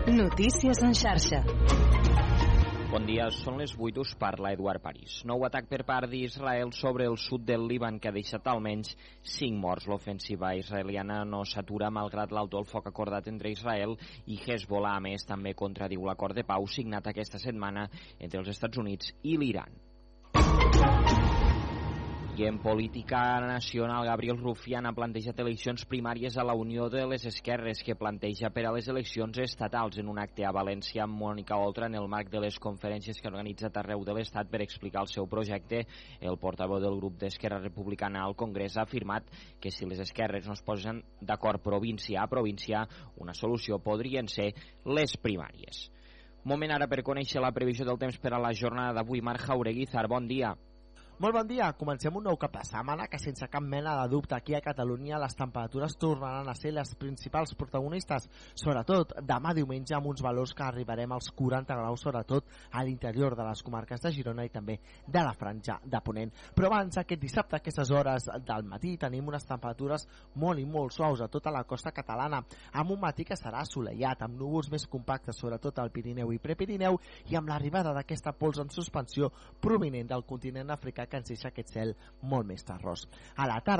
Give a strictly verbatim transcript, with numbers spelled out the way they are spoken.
Notícies en xarxa. Bon dia, són les vuit, us parla Eduard París. Nou atac per part d'Israel sobre el sud del Líban que ha deixat almenys cinc morts. L'ofensiva israeliana no s'atura malgrat l'alto el foc acordat entre Israel i Hezbollah. A més, també contradiu l'acord de pau signat aquesta setmana entre els Estats Units i l'Iran. I en política nacional, Gabriel Rufián ha plantejat eleccions primàries a la Unió de les Esquerres, que planteja per a les eleccions estatals en un acte a València amb Mònica Oltra en el marc de les conferències que ha organitzat arreu de l'Estat per explicar el seu projecte. El portaveu del grup d'Esquerra Republicana al Congrés ha afirmat que si les esquerres no es posen d'acord província a província, una solució podrien ser les primàries. Moment ara per conèixer la previsió del temps per a la jornada d'avui. Marc Jaureguizar, bon dia. Molt bon dia, comencem un nou cap de setmana que sense cap mena de dubte aquí a Catalunya les temperatures tornaran a ser les principals protagonistes, sobretot demà diumenge amb uns valors que arribarem als quaranta graus, sobretot a l'interior de les comarques de Girona i també de la franja de Ponent. Però abans, aquest dissabte, a aquestes hores del matí, tenim unes temperatures molt i molt suaus a tota la costa catalana, amb un matí que serà assolellat, amb núvols més compactes, sobretot al Pirineu i Prepirineu, i amb l'arribada d'aquesta pols en suspensió provinent del continent africà que ens deixa aquest cel molt més terrós. A la tarda